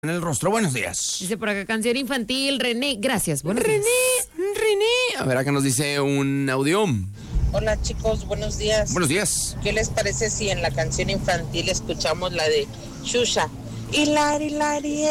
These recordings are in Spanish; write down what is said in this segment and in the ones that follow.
En el rostro, buenos días. Dice por acá, canción infantil, René, gracias. Buenos días. René. A ver, acá nos dice un audio. Hola chicos, buenos días. Buenos días. ¿Qué les parece si en la canción infantil escuchamos la de Xuxa? Hilari, Hilari,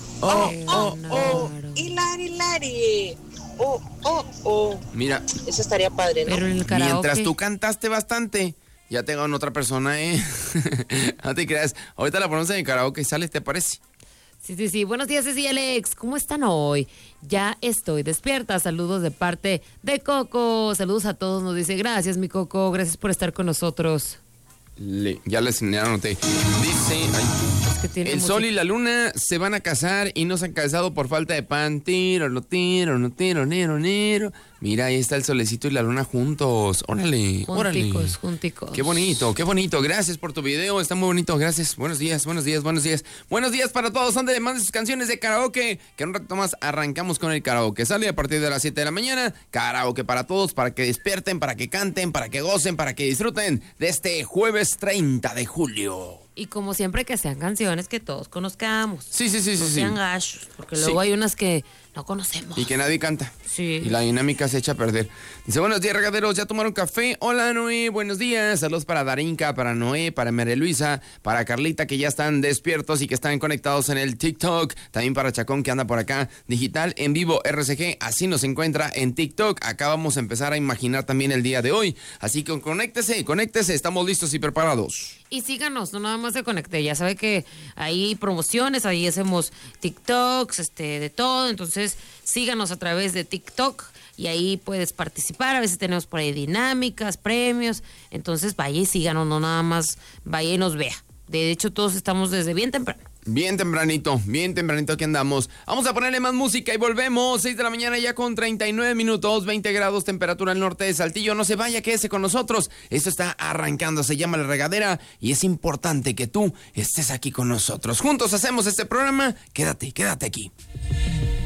Hilari, Hilari, Mira, eso estaría padre, ¿no? Pero en el karaoke. mientras tú cantaste bastante, ya tengo a otra persona, No te creas. Ahorita la ponemos en el karaoke y sale, ¿te parece? Sí. Buenos días, Ceci y Alex. ¿Cómo están hoy? Ya estoy despierta. Saludos de parte de Coco. Saludos a todos. Nos dice, gracias, mi Coco. Gracias por estar con nosotros. Ya les anoté. Dice, Es que tiene el música. sol y la luna se van a casar y no se han casado por falta de pan. Tiro. Mira, ahí está el solecito y la luna juntos. Órale. Junticos. Qué bonito. Gracias por tu video, está muy bonito, gracias. Buenos días. Buenos días para todos. Donde manden sus canciones de karaoke, que en un rato más arrancamos con el karaoke. Sale a partir de las 7 de la mañana. Karaoke para todos, para que despierten, para que canten, para que gocen, para que disfruten de este jueves 30 de julio. Y como siempre, que sean canciones que todos conozcamos. Sí. No sean gachos, porque luego Sí. hay unas que no conocemos. Y que nadie canta. Sí. Y la dinámica se echa a perder. Dice, buenos días, regaderos, ¿ya tomaron café? Hola, Noé, buenos días. Saludos para Darinka, para Noé, para María Luisa, para Carlita, que ya están despiertos y que están conectados en el TikTok. También para Chacón, que anda por acá. Digital, en vivo, RCG, así nos encuentra en TikTok. Acá vamos a empezar a imaginar también el día de hoy. Así que conéctese, estamos listos y preparados. Y síganos, no nada más se conecte. Ya sabe que hay promociones, ahí hacemos TikToks, de todo. Entonces, síganos a través de TikTok y ahí puedes participar. A veces tenemos por ahí dinámicas, premios. Entonces, vaya y síganos, no nada más vaya y nos vea. De hecho, todos estamos desde bien temprano. Bien tempranito que andamos. Vamos a ponerle más música y volvemos. 6 de la mañana ya con 39 minutos, 20 grados, temperatura al norte de Saltillo. No se vaya, quédese con nosotros. Esto está arrancando, se llama La Regadera y es importante que tú estés aquí con nosotros. Juntos hacemos este programa. Quédate aquí.